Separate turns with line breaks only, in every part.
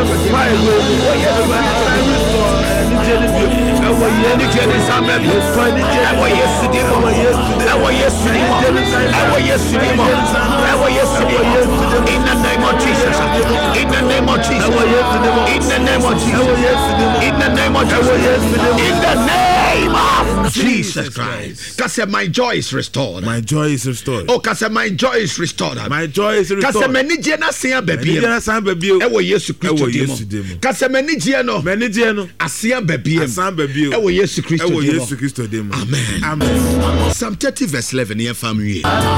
Jesus Christ. Cause my joy is restored.
My joy is restored.
Oh, cause my joy is restored.
My joy is restored.
Cause many jena say baby. Ewo Yesu Kristo demo. Cause many jeno. Many jeno. Asia baby. Ewo Yesu Kristo demo. Amen. Amen. Psalm 30 verse 11 here family.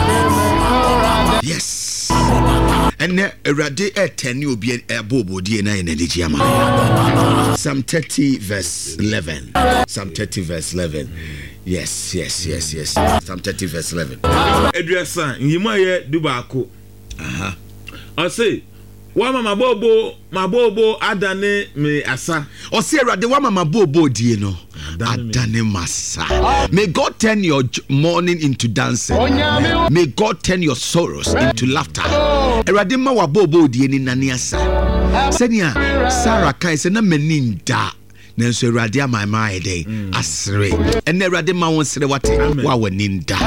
Yes. And erade 10 you be bobo die na enedi ama. Psalm 30 verse 11. Psalm 30 verse 11. Yes. Psalm 30 verse 11.
Edriasa nyima ye dubako. Aha. I say wa mama bobo adane me asa.
O say erade wa mama bobo die no. Adane masa. May God turn your mourning into dancing. May God turn your sorrows into laughter. Erade ma wa bobo die ni nani asa. Senia Sarah kai se na meninda. Nanso erade ama mai dey asre. En erade ma won sere wate wa waninda.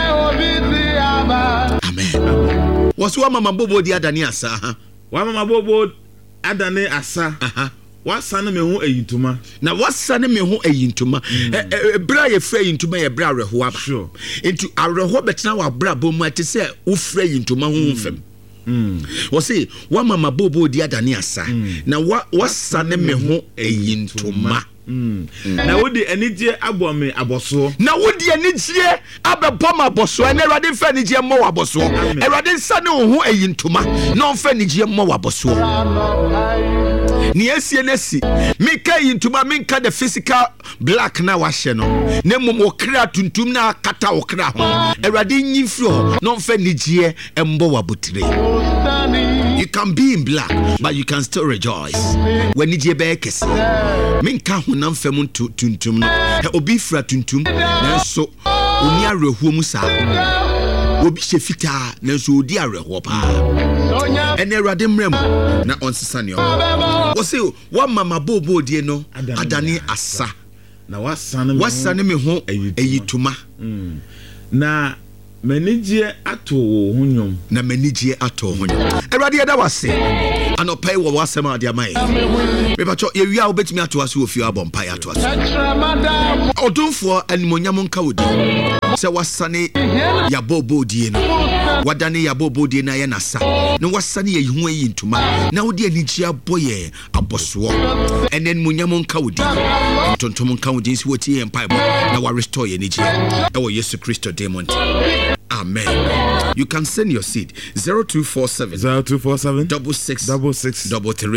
Amen. Wasu wa mama bobo di adane asa.
Wa mama bobo adane asa. Wasane me ho ayintuma.
Na wasane me ho ayintuma. Bra ye fra ayintuma ye bra reho aba.
Sure.
Into areho betena wa bra bomu ate se wo fra ayintuma ho mfem. Wo say wa mama bobo di adane asa. Na wasane me ho ayintuma.
Na wodi anigye abɔ me aboso.
Na wodi anigye abɛbɔ me aboso. Na Awurade fa anigye mmɔ wo aboso. Awurade nsa ne wo ho ayintuma. Na ɔfa anigye mmɔ wo aboso. Ni esie nesi mika yintuma minka the physical black na wahye no na mom okra tuntum na kata okra ho Awurade nyimfro no mfa nigye embo wabotire. You can be in black but you can still rejoice when nigye be kese minka ho na mfa mu tuntum no obi fra tuntum nanso oni arehuo mu sa obi shefita nanso odi arehuo pa ene Awurade mrem na onsesa ne o say one mama bobo die no adane asa
na wasane me ho
ayituma
na manigye ato wo hunyom
na manigye ato hunyom Awurade yeda wase anopai wo wasem ade amai me bacho ye wia obetimi ato ase ofie abompai ato ase odunfo animonyam nka wodi se wasane ya bobo die no wadane ya bobo die na ye nasa na wasane ye hu ayi ntuma na wodi anigye aboye aboso enen munyam nka wodi tontom nka wodi si woti ye mpai na wa restore ye anigye ewo Yesu Kristo demon. Amen. You can send your seed 0247 66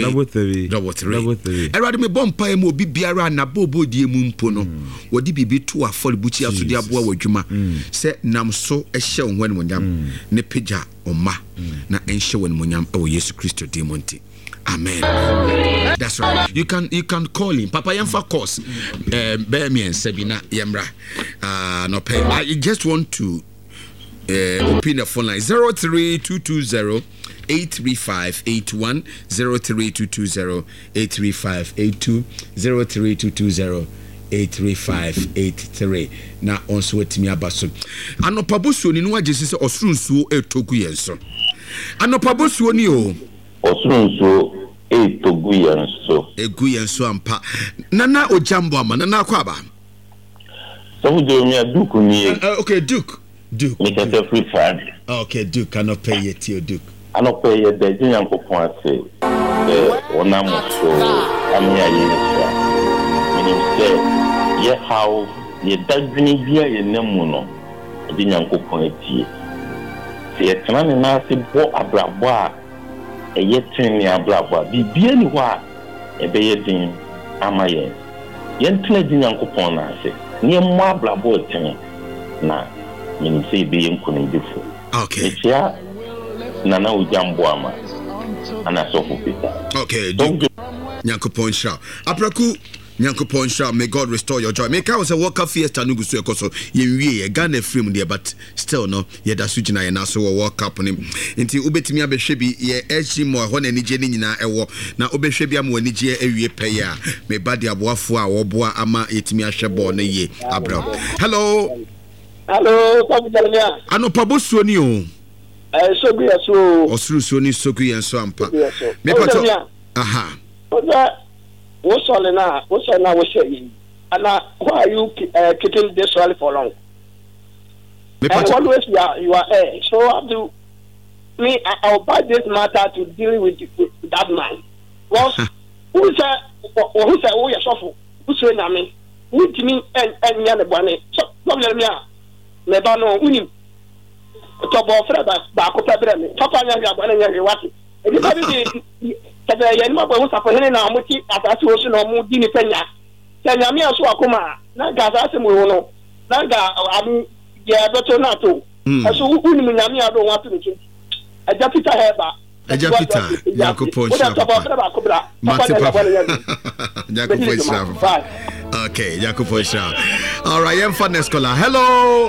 33. Erade me bompa e mo bibiara na bobo die mu mpo no. Wodi bibi to afori buchi aso di aboa wadwuma. Se nam so ehye won monyam ne pagya oma na enhye won monyam e wo Yesu Kristo demonti. Amen. That's right. You can call him. Papa Yemfa course. Bear me and Sabina Yemra. No pay. I just want to open the phone line 03220 83581 03220 83582 03220 83583 na onso wetimi abaso anopabosuo ni no agye se osurunsuo etogu yenso anopabosuo ni o
osurunsuo etogu yenso
egu yenso ampa nana ojambo ama nana akwaba
so do me Duke ni
okay Duke
me can say free Friday.
Okay, Duke cannot pay yet, Duke.
I not pay yet. The Jinyan Popon say, "One am so I'm here. Meaning say, ye how ye dagini via ye nemuno. Jinyan Popon eti. See, a man na se bo abrabwa. Ye train ni abrabwa. Bi bien ni wa. Be ye din amaye. Ye ntle Jinyan Popon na se. Ni mo abrabwa ten na. You say being before.
Okay.
It's here. Nana Ujamboama. And I saw for Peter.
Okay. Yankopon Sha. Apraku Nyankopon sha, may God restore your joy. Make us a walker fiesta no gusu ekoso. Ye Ghana frame there, but still no. Ye da sujina ye na so walk up on him. Inti ubetimi abehwe bi ye eji mo ho na nije ni nyina ewo. Na obehwe bi am wani je ewie peye a. Me badi aboafo a wo boa ama yetimi ahwe ball na ye. Abraham. Hello.
Hello, Papa Jeremiah.
Ano pabosuo ni o.
Sogu yeso.
Osuru ni sogu yenso ampa.
Me pato.
Aha.
What's all now? What's saying? And why are you keeping this rally for long? And always you are so I'll buy this matter to deal with that man. Well, who said oh you suffer? Who say na me? Who to me and the bonnet? So problem me. Never know who top of back up top what? Kada ya nima kwa sapone na amuti atatu osu na mu di ni penya. Tanya mi aso akoma na gaza se mu no. Na ga amu ya beto na to. Aso uni mu nyame ado watu ni kin. Aja Peter heba.
Aja Peter Yakupon Shafa. Yakupon Shafa. Okay, Yakupon Shafa. All right, I'm for next caller. Hello.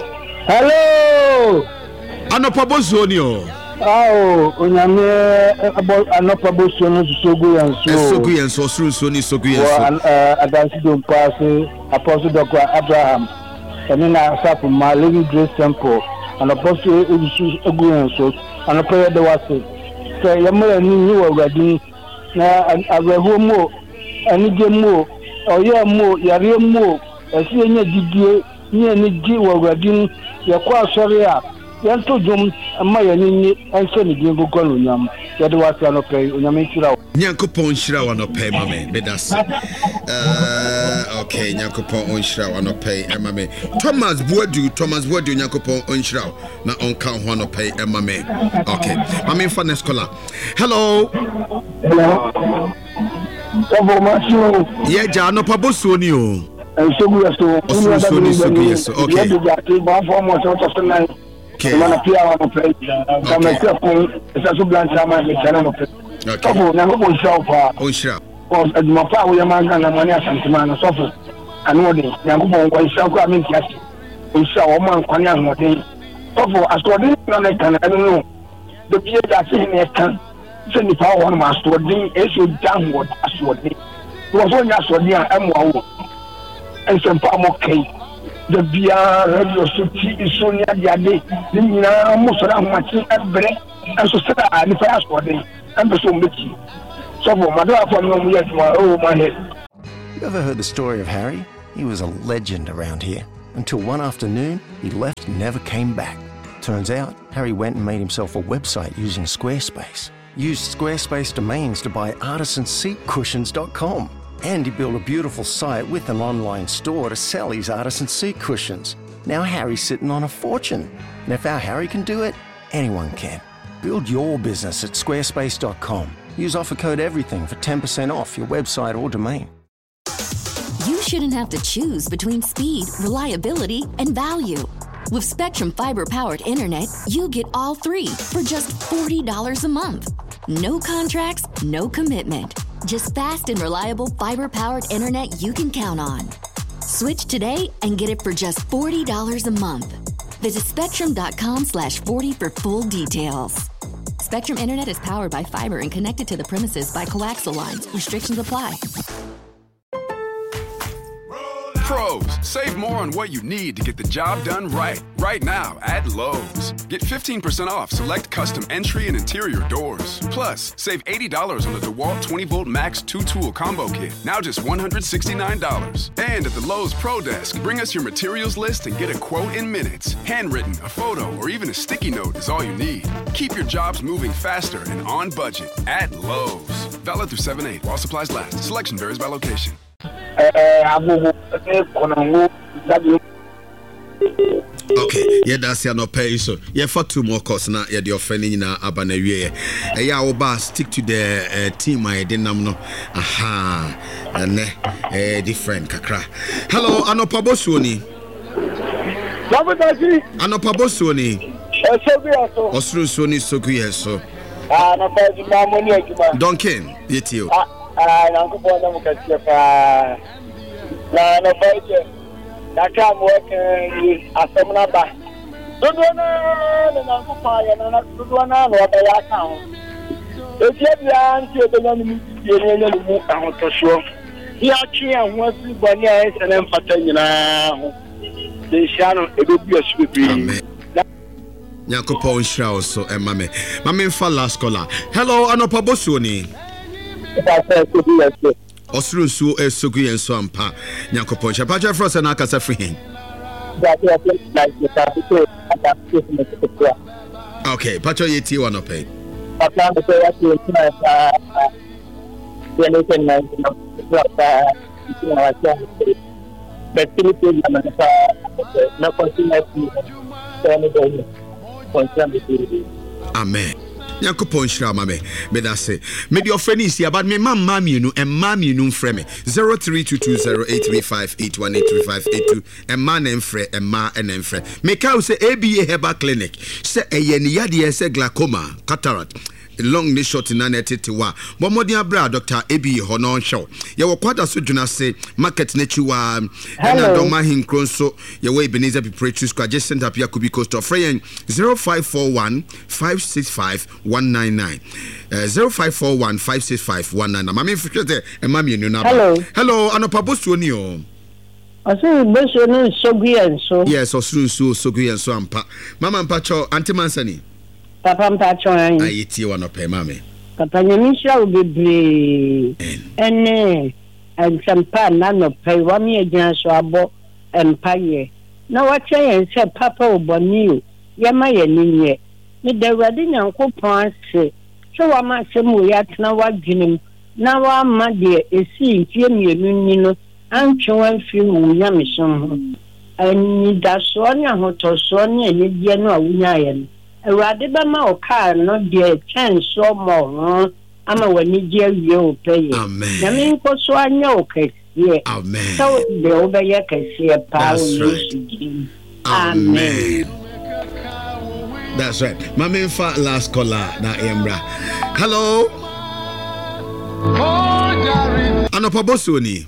Anopabozonio.
Onyame anopaboso no sogu yanso
soni sogu yanso
adansi don pass Apostle Dr. Abraham and na sapu my Living Grace Temple and Apostle sogu yanso and prayer the wase so yamma ni wa wadi na aweho mo anije mo oye mo yare mo esi enya didie ni anije wa wadi yakwa asori a yanto jom amma yanini anse ni dingo golu nyam yade wase anopay onyame hira
Nyankopon hira wanopay mame bedas okay Nyankopon on hira wanopay mame Thomas Boadu Nyankopon on hira na onka ho anopay mame okay mame for next caller hello
Obo macho
ye ja anopabosuo ni o
sogu yeso okay
okay.
Mana pia wanopay kama kwa sasa blancha ama mechana wanopay Sofo na ngo shofa
onshira
o admafa wo yamanga na mani asantima na sofo anode nyango kwa ishaku aminti asi onshira wo man kwani anode sofo asode na na kan no de bie da se ne kan se ni pa wo ma asode eso downward asode wo so nya asode a emwa wo ensempa mo kai de bia radio suti isonia diade ni na mo so na mati ebre enso se da ni fa asode and so much. So, my head.
You ever heard the story of Harry? He was a legend around here. Until one afternoon, he left and never came back. Turns out, Harry went and made himself a website using Squarespace. Used Squarespace domains to buy artisanseatcushions.com. And he built a beautiful site with an online store to sell his artisan seat cushions. Now Harry's sitting on a fortune. And if our Harry can do it, anyone can. Build your business at squarespace.com. Use offer code EVERYTHING for 10% off your website or domain.
You shouldn't have to choose between speed, reliability, and value. With Spectrum Fiber-powered internet, you get all three for just $40 a month. No contracts, no commitment. Just fast and reliable fiber-powered internet you can count on. Switch today and get it for just $40 a month. Visit spectrum.com/40 for full details. Spectrum Internet is powered by fiber and connected to the premises by coaxial lines. Restrictions apply.
Pros, save more on what you need to get the job done right. Right now at Lowe's. Get 15% off select custom entry and interior doors. Plus, save $80 on the DeWalt 20-volt Max 2-tool combo kit. Now just $169. And at the Lowe's Pro Desk, bring us your materials list and get a quote in minutes. Handwritten, a photo, or even a sticky note is all you need. Keep your jobs moving faster and on budget at Lowe's. Valid through 7/8 while supplies last. Selection varies by location.
Okay, yeah, that's no pay so. Yeah, for two more course now. Yeah, the offending in Abana Ye. Yeah, Oba stick to the team. I didn't know. Aha, and different kakra. Hello, Anopabosuni. Anopabosuni. Osru Soni Sokuye so.
Duncan,
yet you.
Na no budget. Na come working as a number. Don't know fire na do na no be ya kan. E je bia nti e be na mi die ne mu kan to so. Ya chi an wa si boni a ese na mfata nyina ho. De shano e be bia su be.
Amen. Nyakopo nshira also mame. Mame fa last caller. Hello, Anopa Bosuoni. Osuru nsu esogu yenso ampa. Nyakopo nshira. Pacha frost na akasa free hin. Okay, Pacha yeti one pay. Amen. Yakupon shra mame me da say me the offering is here but me mama mienu and mama mienu frame 03220835818358 and man enfre and ma and enfre me ka say ABA Herbal Clinic say eyeni yade say glaucoma cataract long ni short na netetiwa bomodi abra Dr. Ebi Honon show ye wo kwada so dwuna se market na chiwa na doma hinkron so ye we Ebenezer Preachers Suggestion Apia Kubi Coast of Freyen 0541 565 199 0541 565 199 mami fikete e mami enu na hello Anopa Bosuoni o
Osu Bosuoni Soguyen so
yes Osu Soguyen so ampa mama mpacho antimansani
Papa mpacho
ayiti wano pe mame
Papa nyamisha ubebre ene ensampa na no pe wami agina so abo empaye na wache yen se papa oboni yama ye ninye ni dawade nyankopon ase so wama se mu ya tena wadwenem na wa ma de esi ntie mienu ni no antwe fi mu nyamishon ani da so nya hoto so nya ni die no awunya ye no Awurade ba ma o car no de chen so mo ama wani je wie o pay.
Amen.
Na me nko so anya o kese.
Amen.
So de o be ye kese pa o
Amen. That's right. Mama fa last caller na Emra. Hello. Anopa Bosuoni.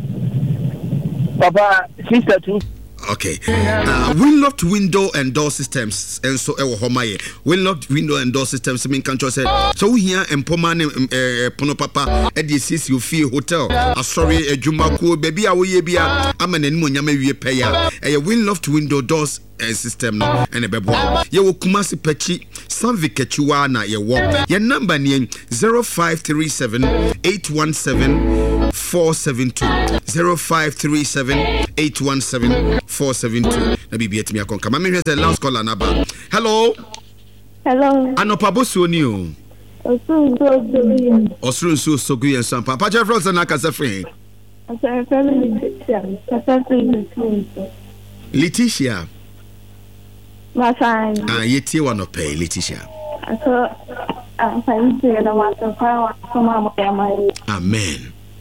Papa, sister too.
Okay. Winlocked window and door systems and so homaye. Winlocked window and door systems mean control said. So here empomane pono papa at the CC fee hotel. Sorry a Jumaku baby awoye bia amane mu nyame wie paya. A winlocked window doors system no and a bebo. Ye wo Kumasi Pechi Sanvikechiwa na ye wo. Your number name 0537 817 472 0537 817 472. Na bibi etimi akonka. Mami here's the last caller naba. Hello. Anopa Bosuoni o. Osu Soguyen Sampa. Pacha Frost na kasa free. Letitia.
Masan.
Yeti wano pay Letitia. Amen.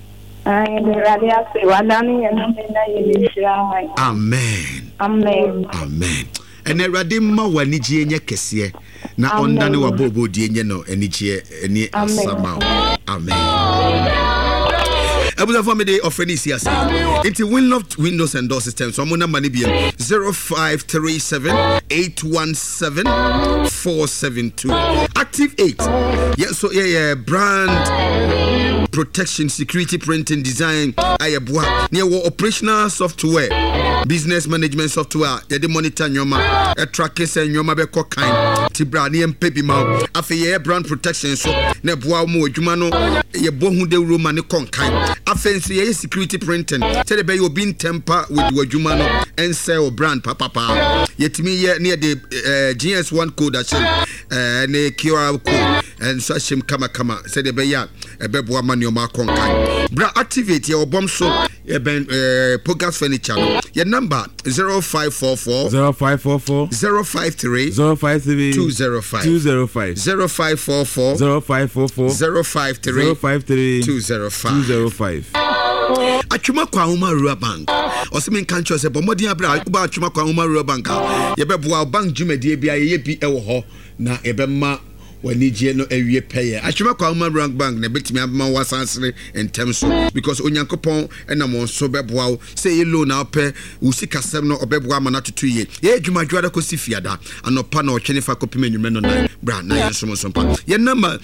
Amen. And Erade ma waniji enye kese na ondane wa bobo die enye no enije eni asama. Amen. Abuza family offering is here. Into Winlocked windows and door systems. So number ni bien 0537 817 472. Active 8. Yeah, so yeah, brand protection, security, printing, design. Ayabwa near operational software, business management software. Yeah, the monitor nyoma, a tracking say nyoma be kokain. Tibrani and pebi mau. Afe yeah, brand protection so ne bua mo jumano. Ye bohu de room and konkain. Afe ye security printing. Say the be you being temper with wajumano and sell brand papa. Yet me ye near the GS1 code that ne QR code and such him kama. Say the be ya a bebwa man your mark konkain. Bra activate your bomb so ye ben Pogas furniture. Your number 0544
0544
053
053
205
205
0544
0544
053
053
205 Achuma kwa Uma Rural Bank. Osimin kancho se bomodi abra uba achuma kwa Uma Rural Bank. Ye beboa bank jumedie bia ye bi ewo ho na ebema wanigye no awie pɛyɛ atwema kwa Woman Rank Bank na betimi abama wasansere ntem so because onyankopɔn ɛna mo nso bɛboa wo sɛ ye loan na opɛ wo sikasɛm no obɛboa ma na tutu ye ye adwumadwo ada kosi fiada anopa na ɔtwene fa kopim anwume no na bra na ye nso so pa ye number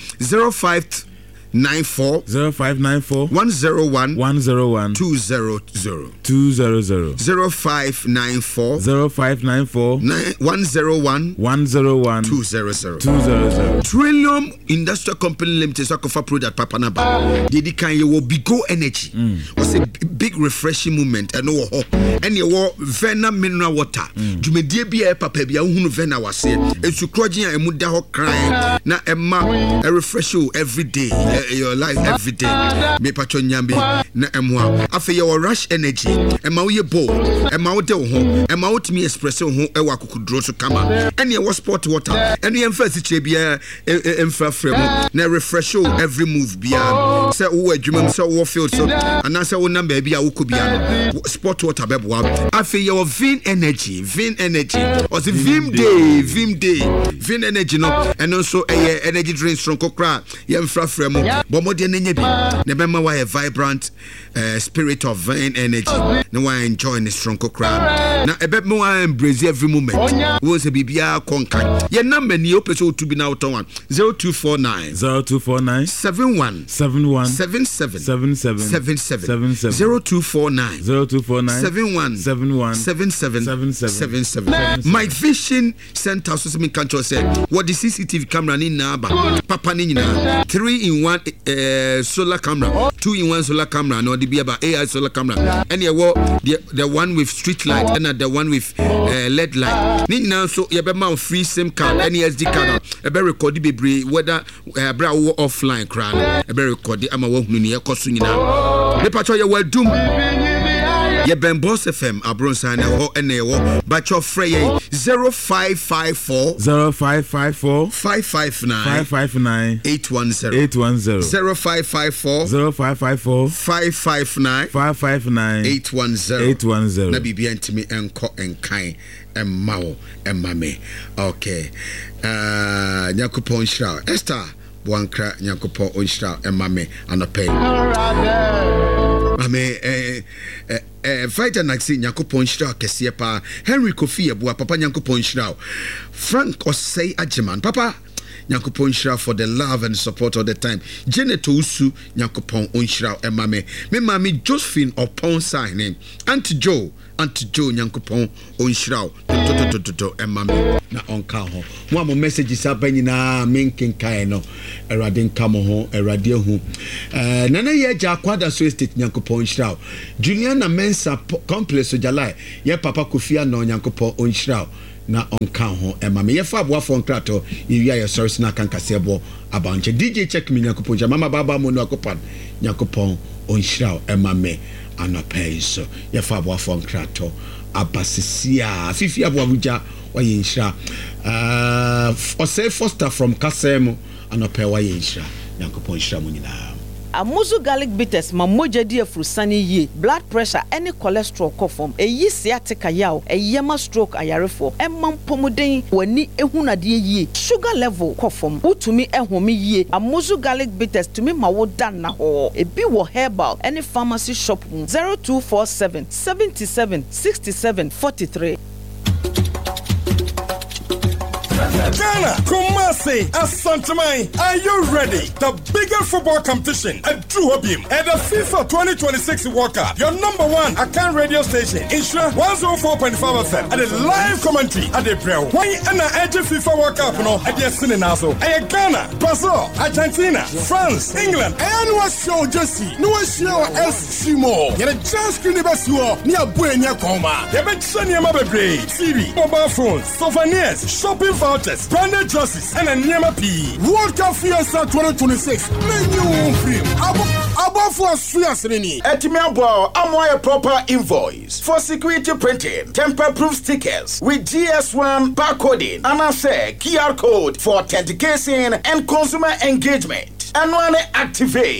0594 101 200 0594 101 200 Trillium Industrial Company Limited Sakofa product papa na ba dedi kan ye wo Bigo Energy was a big refreshing moment and no ho and ye wo Vena mineral water dwumedie bia papa bia hunu Vena wase esukroje a emu da ho kran na emma a refresh you every day your life every day me patcho nyambe na emwa afa ye wo Rush Energy emma wo ye bold emma wo de wo ho emma wo timi express wo ho e wa kokudro so kama and ye wo sport water and ye mfa siche bia emfa fremo na refresh you every move bia say wo adwuma say wo field so and say wo number bia wo ko bia sport water beboa afa ye wo Vin Energy or the Vim Day Energy no and also energy drink strong kokra ye mfa fremo bomode nenye bi na bema wa vibrant spirit of Vin Energy na wa enjoy the strong kokra na ebema wa embrace every moment wo se bibia konkan ye number ni opeso to be now 0249 71 77 0249 71 77 My Vision Center so me control say what the CCTV camera ni na ba papa ni nyina 3-in-1 solar camera 2-in-1 solar camera no the be about AI solar camera and you the one with street light and the one with LED light ni nyina so ye be ma free SIM card any SD card e be record be whether bra wo offline kra e be record ama wo hunu ni e koso nyina me patcho ye wadum ye ben Boss FM abronsan na ho ene wo batcho frey 0554 559 810 0554 559 810 na bibia ntimi enko enkan emmawo emmame okay nyakopon shira Esther Bwankra nyakopon onshira emmame anope fighter naxi nyakopon shira kese pa Henry Kofi Abua papa nyakopon shira Frank Osei Ajeman papa nyakopon shira for the love and support all the time Janet Usu nyakopon onshira emame me mami Josephine Opon sign Auntie Joe nyankopon onshiraw to emame na onka ho mo messages abanyina menken kai no erade nka mo ho erade hu nana ye ja kwada so estate nyankopon onshiraw Juliana Mensa complex Jalai ye papa Kofia no nyankopon onshiraw na onka ho emame ye fa aboafo nkrato ye ya sorry na kan kasebo abanche DJ check me nyankopon mama baba mo no akopan nyankopon onshiraw emame anapay so ye fa aboafo nkrato abasisia fifi aboabuja wa yenhira Osei Foster from Kasem anapay wa yenhira nyankopon hira mo nyina
Amuzu garlic bitters ma moja di afrusani ye blood pressure any cholesterol kofom eyi sciatica yaw eyema stroke ayarefo emam pomoden wani ehunade ye sugar level kofom utumi ehome ye Amuzu garlic bitters tumi ma wodan na ho ebi wo herbal any pharmacy shop 0247 77 67 43
Ghana, Kumasi, Asantamai, are you ready? The biggest football competition at Duhobim and the FIFA 2026 World Cup. Your number one Akan radio station, Insura 104.5 FM, and a live commentary at the Brel. Why and the FIFA World Cup no at the Sininazo? Ghana, Brazil, Argentina, France, England, and what show Jesse? No show else Shimo. You're just University near Buena Coma. You've been sending your mobile TV, mobile phones, souvenirs, shopping vouchers, branded dresses, and a Nyama P. World Cup Fiesta 2026. Menu free. Above for Fiesta. Etimabo, I'm a proper invoice for security printing, temper-proof stickers with GS1 barcoding, and I say QR code for authentication and consumer engagement. And when I activate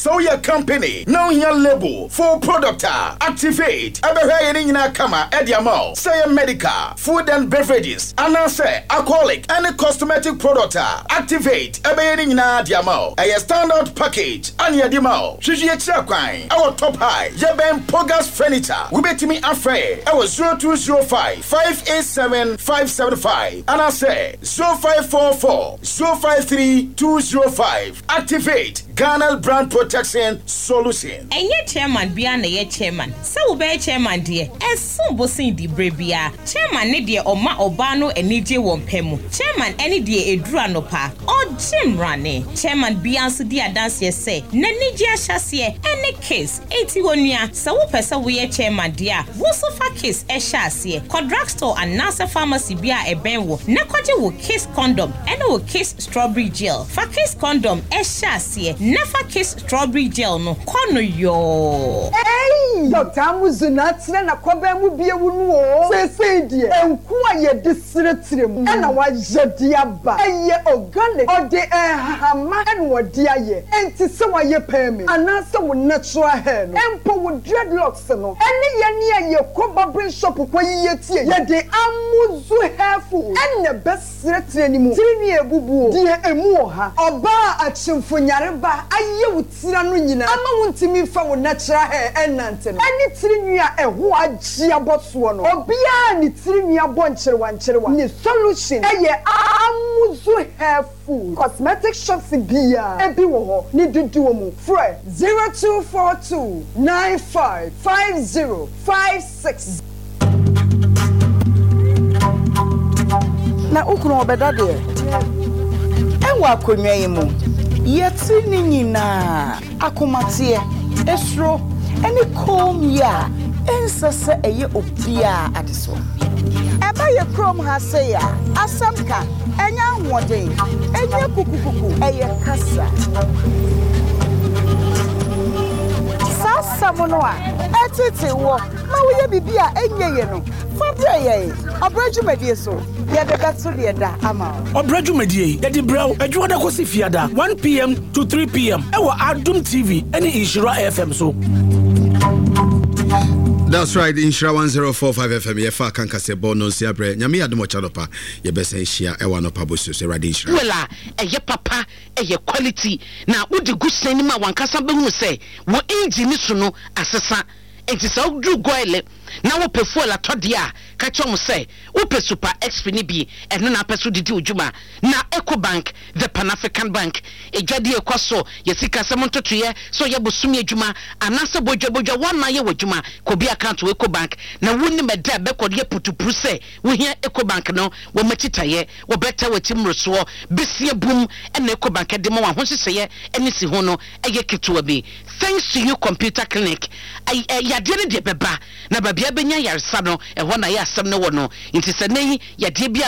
So your company now here label for product activate Ebehe Kama Ediamo say medical food and beverages and say alcoholic and cosmetic product activate Ebehe Diamo a standard package and Yadimo Shiji Chakwan our top high Yeben Pogas furniture we bet me afraid I was 0205 587 575 and I say 0544 053 205 activate Ghana brand protection solution.
Chairman Biana ye chairman. So be chairman dear. And so bossing di brebia. Chairman ne dear Oma Obano and Nije Wompemu. Chairman any dear Edra no pa. Or Jim Rane. Chairman Biansu dia dance ye say. Nenija Shasie any case. 81 so pesa we chairman dear. Wosofa case e shasie. Drugstore and Nasa pharmacy bia e benwo. Nakwaje wo case condom. And wo case strawberry gel. For case condom e shasie. Never kiss strawberry gel no kono yo.
Hey, Dr. Amuzuna tsena na kwaba mu bie wunu o. Say die. Enku aye disretrem. Na wa jedi aba. Eye organic. Ode hama en wodi aye. Enti se wa ye pemi. Anase wo natural hair no. Empo wo dreadlocks no. Ene ye ne aye koba brain shop kwa ye tie. Ye de Amuzu hair food. Ene besretre ni mu. Tiri ni ebubu o. Die emu o ha. Oba achimfo nyareba aye wutira no nyina ama wuntimi fa wo natural hair enante no ani tiri nua eho agye aboso no obia ni tiri nua boncherewa ni solution eye Amuzu hair food cosmetic shops bia ebi wo ho ni dudu mu fre 0242 955056
na ukunu obedade enwa akonwa yimu yeti ni nyina akomatie esro eni kom ya ensese eye obia adeso eba ye krom ha se ya asamka enya nwode enya kukukuku eye kasa sasa mono a etete wo ma wo ye bibia enye ye no fabre ye obrajumedie so ya de gatso de da ama
obrajumedie ya di braw adwoda ko si fiada 1 p.m. to 3 p.m. e wa Adum TV any Inshira FM so.
That's right, Inshira 1045 FM. Yefa kanka se bono siabre. Nyame adomo chalopa. Ye besa Inshira e wano paboso se radi Inshira.
Wela eye papa eye quality na wodi gusen ni ma wankasa behu se wo engine so no asesa enti sa udru goile na wo pefu la todia ka chom se wo pe super XP ni bi eno na pesu didi ojuma na Ecobank the Pan African Bank ejade ekoso yesika se montotoye so ye bosumi ejuma anase bojabojwa wana ye wajuma ko bi account we Ecobank na woni meda be ko ye putupru se wo hia Ecobank no wo machitaye wo beta watimroso besie bum ena Ecobank de mo wa hoseseye eni si ho no eye ketuwa bi thanks to you computer clinic yadene de beba na babia benya yarsa no e ho na ya asem no wo no nti se nei yade bia